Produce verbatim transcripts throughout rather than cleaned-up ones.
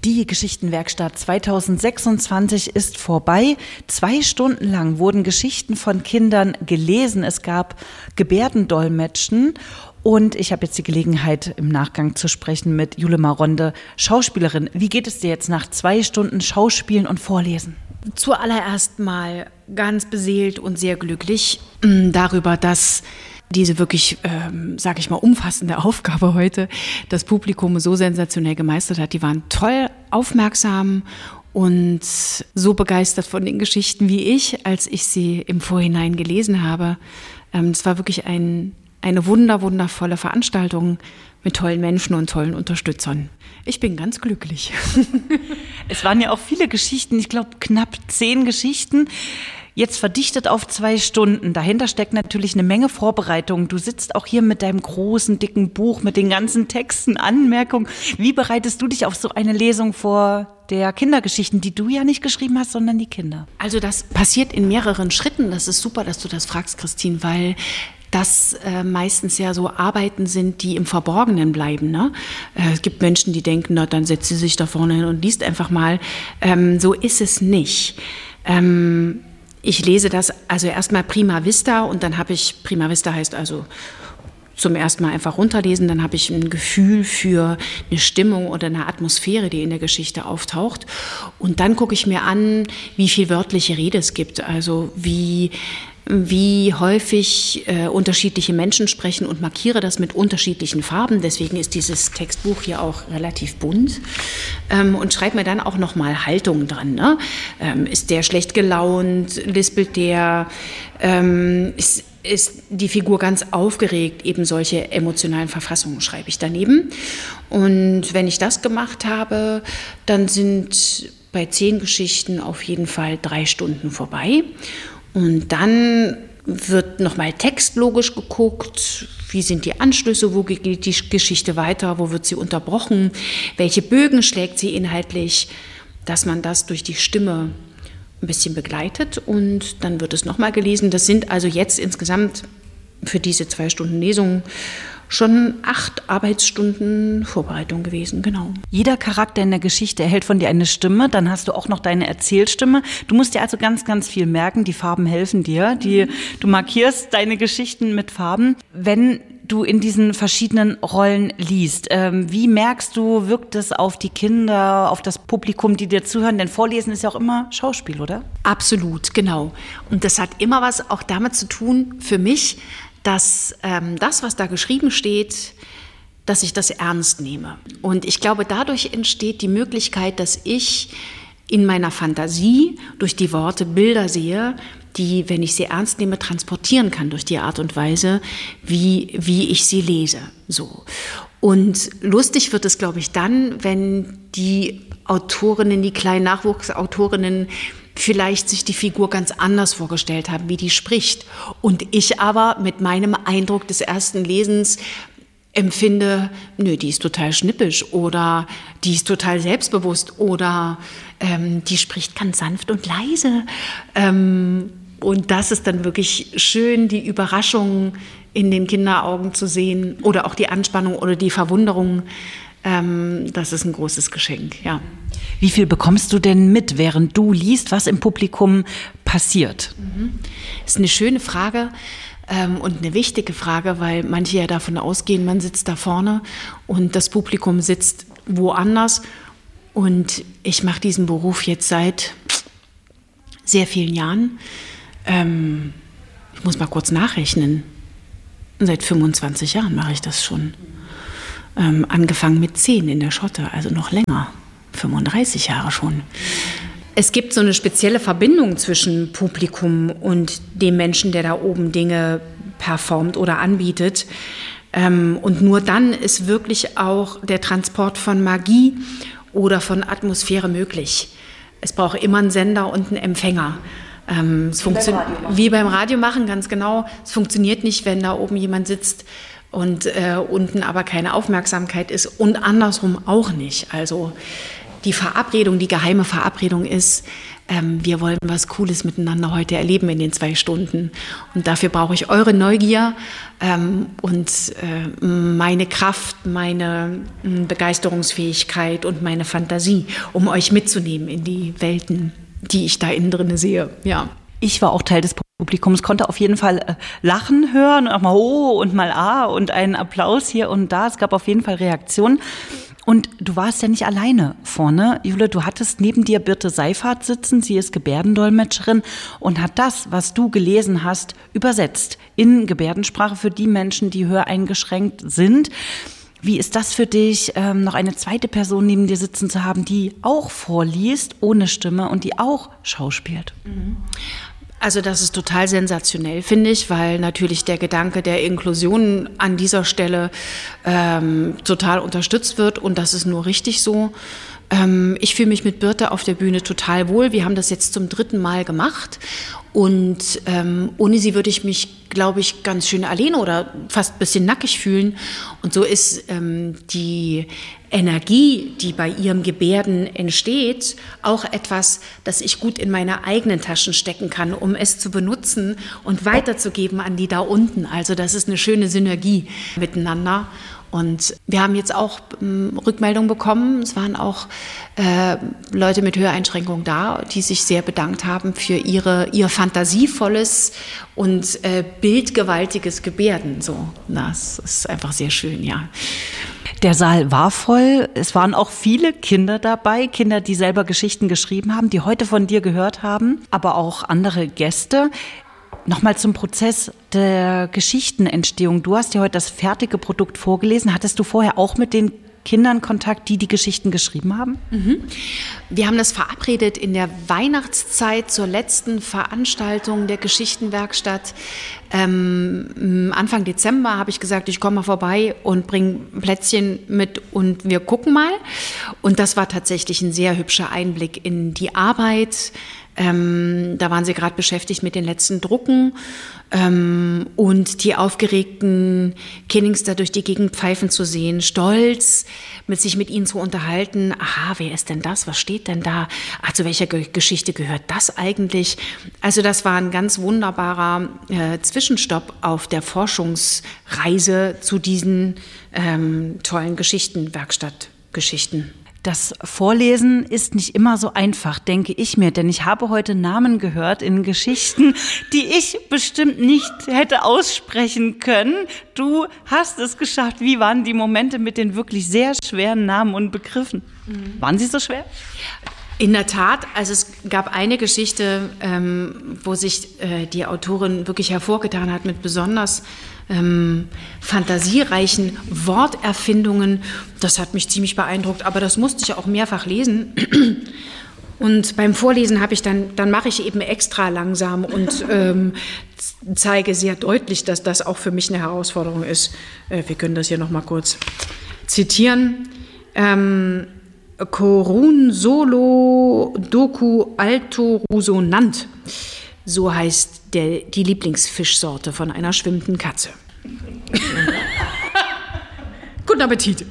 Die Geschichtenwerkstatt zweitausendsechsundzwanzig ist vorbei. Zwei Stunden lang wurden Geschichten von Kindern gelesen. Es gab Gebärdendolmetschen. Und ich habe jetzt die Gelegenheit, im Nachgang zu sprechen mit Julema Ronde, Schauspielerin. Wie geht es dir jetzt nach zwei Stunden Schauspielen und Vorlesen? Zuallererst mal ganz beseelt und sehr glücklich darüber, dass diese wirklich, ähm, sage ich mal, umfassende Aufgabe heute das Publikum so sensationell gemeistert hat. Die waren toll aufmerksam und so begeistert von den Geschichten wie ich, als ich sie im Vorhinein gelesen habe. Ähm, es war wirklich ein, eine wunder, wundervolle Veranstaltung mit tollen Menschen und tollen Unterstützern. Ich bin ganz glücklich. Es waren ja auch viele Geschichten, ich glaube knapp zehn Geschichten. Jetzt verdichtet auf zwei Stunden. Dahinter steckt natürlich eine Menge Vorbereitung. Du sitzt auch hier mit deinem großen, dicken Buch, mit den ganzen Texten, Anmerkungen. Wie bereitest du dich auf so eine Lesung vor der Kindergeschichten, die du ja nicht geschrieben hast, sondern die Kinder? Also das passiert in mehreren Schritten. Das ist super, dass du das fragst, Christine, weil das äh, meistens ja so Arbeiten sind, die im Verborgenen bleiben. Ne? Äh, es gibt Menschen, die denken, na, dann setzt sie sich da vorne hin und liest einfach mal. Ähm, so ist es nicht. Ähm, Ich lese das also erstmal prima vista und dann habe ich, prima vista heißt also zum ersten Mal einfach runterlesen, dann habe ich ein Gefühl für eine Stimmung oder eine Atmosphäre, die in der Geschichte auftaucht. Und dann gucke ich mir an, wie viel wörtliche Rede es gibt, also wie wie häufig äh, unterschiedliche Menschen sprechen und markiere das mit unterschiedlichen Farben. Deswegen ist dieses Textbuch hier auch relativ bunt ähm, und schreibe mir dann auch nochmal Haltungen dran. Ne? Ähm, ist der schlecht gelaunt? Lispelt der? Ähm, ist, ist die Figur ganz aufgeregt? Eben solche emotionalen Verfassungen schreibe ich daneben. Und wenn ich das gemacht habe, dann sind bei zehn Geschichten auf jeden Fall drei Stunden vorbei. Und dann wird nochmal textlogisch geguckt, wie sind die Anschlüsse, wo geht die Geschichte weiter, wo wird sie unterbrochen, welche Bögen schlägt sie inhaltlich, dass man das durch die Stimme ein bisschen begleitet und dann wird es nochmal gelesen. Das sind also jetzt insgesamt für diese zwei Stunden Lesung schon acht Arbeitsstunden Vorbereitung gewesen, genau. Jeder Charakter in der Geschichte erhält von dir eine Stimme, dann hast du auch noch deine Erzählstimme. Du musst dir also ganz, ganz viel merken, die Farben helfen dir, die, du markierst deine Geschichten mit Farben. Wenn du in diesen verschiedenen Rollen liest, ähm, wie merkst du, wirkt es auf die Kinder, auf das Publikum, die dir zuhören? Denn Vorlesen ist ja auch immer Schauspiel, oder? Absolut, genau. Und das hat immer was auch damit zu tun, für mich, dass ähm, das, was da geschrieben steht, dass ich das ernst nehme. Und ich glaube, dadurch entsteht die Möglichkeit, dass ich in meiner Fantasie durch die Worte Bilder sehe, die, wenn ich sie ernst nehme, transportieren kann durch die Art und Weise, wie, wie ich sie lese. So. Und lustig wird es, glaube ich, dann, wenn die Autorinnen, die kleinen Nachwuchsautorinnen, vielleicht sich die Figur ganz anders vorgestellt haben, wie die spricht. Und ich aber mit meinem Eindruck des ersten Lesens empfinde, nö, die ist total schnippisch oder die ist total selbstbewusst oder ähm, die spricht ganz sanft und leise. Ähm, und das ist dann wirklich schön, die Überraschung in den Kinderaugen zu sehen oder auch die Anspannung oder die Verwunderung. Ähm, das ist ein großes Geschenk, ja. Wie viel bekommst du denn mit, während du liest, was im Publikum passiert? Mhm. Das ist eine schöne Frage ähm, und eine wichtige Frage, weil manche ja davon ausgehen, man sitzt da vorne und das Publikum sitzt woanders. Und ich mache diesen Beruf jetzt seit sehr vielen Jahren. Ähm, ich muss mal kurz nachrechnen. Seit fünfundzwanzig Jahren mache ich das schon. Ähm, angefangen mit zehn in der Schotte, also noch länger. fünfunddreißig Jahre schon. Es gibt so eine spezielle Verbindung zwischen Publikum und dem Menschen, der da oben Dinge performt oder anbietet. Und nur dann ist wirklich auch der Transport von Magie oder von Atmosphäre möglich. Es braucht immer einen Sender und einen Empfänger. Es funktio- wie beim Radio machen, ganz genau. Es funktioniert nicht, wenn da oben jemand sitzt und äh, unten aber keine Aufmerksamkeit ist und andersrum auch nicht. Also die Verabredung, die geheime Verabredung ist, ähm, wir wollen was Cooles miteinander heute erleben in den zwei Stunden. Und dafür brauche ich eure Neugier ähm, und äh, meine Kraft, meine äh, Begeisterungsfähigkeit und meine Fantasie, um euch mitzunehmen in die Welten, die ich da innen drin sehe. Ja. Ich war auch Teil des Publikums, konnte auf jeden Fall äh, Lachen hören, auch mal Oh und mal Ah und einen Applaus hier und da. Es gab auf jeden Fall Reaktionen. Und du warst ja nicht alleine vorne, Jule. Du hattest neben dir Birte Seifert sitzen. Sie ist Gebärdendolmetscherin und hat das, was du gelesen hast, übersetzt in Gebärdensprache für die Menschen, die höreingeschränkt sind. Wie ist das für dich, ähm, noch eine zweite Person neben dir sitzen zu haben, die auch vorliest, ohne Stimme und die auch schauspielt? Also das ist total sensationell, finde ich, weil natürlich der Gedanke der Inklusion an dieser Stelle ähm, total unterstützt wird und das ist nur richtig so. Ähm, ich fühle mich mit Birte auf der Bühne total wohl. Wir haben das jetzt zum dritten Mal gemacht und ähm, ohne sie würde ich mich, glaube ich, ganz schön alleine oder fast ein bisschen nackig fühlen. Und so ist ähm, die Energie, die bei ihrem Gebärden entsteht, auch etwas, das ich gut in meine eigenen Taschen stecken kann, um es zu benutzen und weiterzugeben an die da unten. Also das ist eine schöne Synergie miteinander. Und wir haben jetzt auch ähm, Rückmeldungen bekommen. Es waren auch äh, Leute mit Höreinschränkungen da, die sich sehr bedankt haben für ihre, ihr fantasievolles und äh, bildgewaltiges Gebärden. So, das ist einfach sehr schön, ja. Der Saal war voll. Es waren auch viele Kinder dabei, Kinder, die selber Geschichten geschrieben haben, die heute von dir gehört haben, aber auch andere Gäste. Nochmal zum Prozess der Geschichtenentstehung. Du hast ja heute das fertige Produkt vorgelesen. Hattest du vorher auch mit den Kindern Kontakt, die die Geschichten geschrieben haben? Mhm. Wir haben das verabredet in der Weihnachtszeit zur letzten Veranstaltung der Geschichtenwerkstatt. Ähm, Anfang Dezember habe ich gesagt, ich komme mal vorbei und bringe Plätzchen mit und wir gucken mal. Und das war tatsächlich ein sehr hübscher Einblick in die Arbeit. Ähm, da waren sie gerade beschäftigt mit den letzten Drucken ähm, und die aufgeregten Kinnings da durch die Gegend pfeifen zu sehen, stolz, mit sich mit ihnen zu unterhalten. Aha, wer ist denn das? Was steht denn da? Ach, zu welcher Ge- Geschichte gehört das eigentlich? Also das war ein ganz wunderbarer äh, Zwischenstopp auf der Forschungsreise zu diesen ähm, tollen Geschichtenwerkstattgeschichten. Das Vorlesen ist nicht immer so einfach, denke ich mir, denn ich habe heute Namen gehört in Geschichten, die ich bestimmt nicht hätte aussprechen können. Du hast es geschafft. Wie waren die Momente mit den wirklich sehr schweren Namen und Begriffen? Mhm. Waren sie so schwer? In der Tat, also es gab eine Geschichte, ähm, wo sich äh, die Autorin wirklich hervorgetan hat mit besonders ähm, fantasiereichen Worterfindungen. Das hat mich ziemlich beeindruckt, aber das musste ich auch mehrfach lesen. Und beim Vorlesen habe ich dann, dann mache ich eben extra langsam und ähm, zeige sehr deutlich, dass das auch für mich eine Herausforderung ist. Äh, wir können das hier noch mal kurz zitieren. Ähm, Korun Solo Doku Alto Rusonant. So heißt der, die Lieblingsfischsorte von einer schwimmenden Katze. Guten Appetit.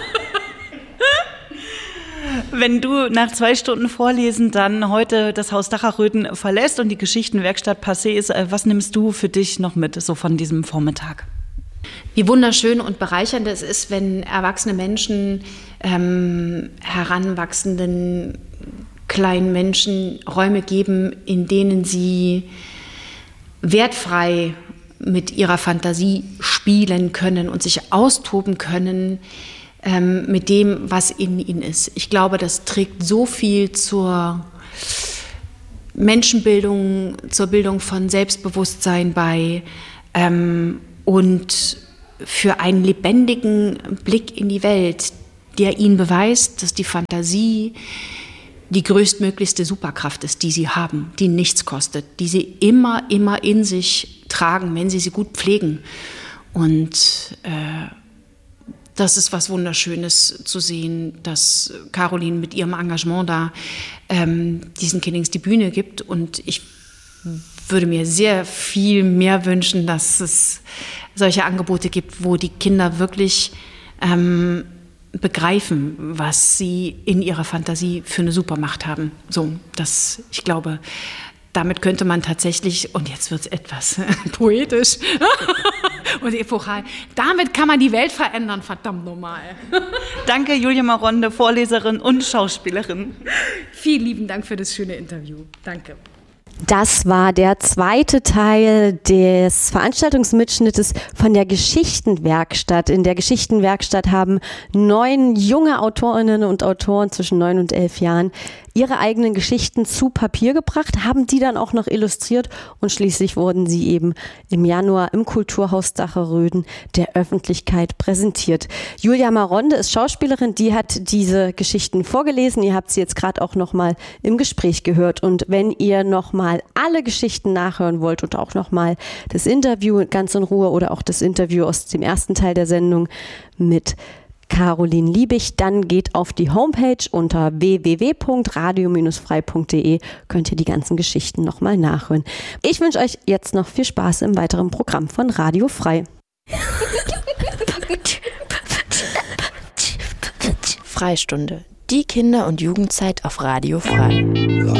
Wenn du nach zwei Stunden Vorlesen dann heute das Haus Dacharöden verlässt und die Geschichtenwerkstatt passé ist, was nimmst du für dich noch mit, so von diesem Vormittag? Wie wunderschön und bereichernd es ist, wenn erwachsene Menschen ähm, heranwachsenden kleinen Menschen Räume geben, in denen sie wertfrei mit ihrer Fantasie spielen können und sich austoben können ähm, mit dem, was in ihnen ist. Ich glaube, das trägt so viel zur Menschenbildung, zur Bildung von Selbstbewusstsein bei ähm, und für einen lebendigen Blick in die Welt, der ihnen beweist, dass die Fantasie die größtmöglichste Superkraft ist, die sie haben, die nichts kostet, die sie immer, immer in sich tragen, wenn sie sie gut pflegen. Und äh, das ist was Wunderschönes zu sehen, dass Caroline mit ihrem Engagement da ähm, diesen Kindings die Bühne gibt. Und ich würde mir sehr viel mehr wünschen, dass es solche Angebote gibt, wo die Kinder wirklich ähm, begreifen, was sie in ihrer Fantasie für eine Supermacht haben. So, das, ich glaube, damit könnte man tatsächlich, und jetzt wird es etwas poetisch und epochal, damit kann man die Welt verändern, verdammt nochmal. Danke, Julia Maronde, Vorleserin und Schauspielerin. Vielen lieben Dank für das schöne Interview. Danke. Das war der zweite Teil des Veranstaltungsmitschnittes von der Geschichtenwerkstatt. In der Geschichtenwerkstatt haben neun junge Autorinnen und Autoren zwischen neun und elf Jahren ihre eigenen Geschichten zu Papier gebracht, haben die dann auch noch illustriert und schließlich wurden sie eben im Januar im Kulturhaus Dacheröden der Öffentlichkeit präsentiert. Julia Maronde ist Schauspielerin, die hat diese Geschichten vorgelesen. Ihr habt sie jetzt gerade auch nochmal im Gespräch gehört. Und wenn ihr nochmal alle Geschichten nachhören wollt und auch nochmal das Interview ganz in Ruhe oder auch das Interview aus dem ersten Teil der Sendung mit Caroline Liebig, dann geht auf die Homepage unter w w w punkt radio frei punkt d e, könnt ihr die ganzen Geschichten nochmal nachhören. Ich wünsche euch jetzt noch viel Spaß im weiteren Programm von Radio Frei. Freistunde, die Kinder- und Jugendzeit auf Radio Frei.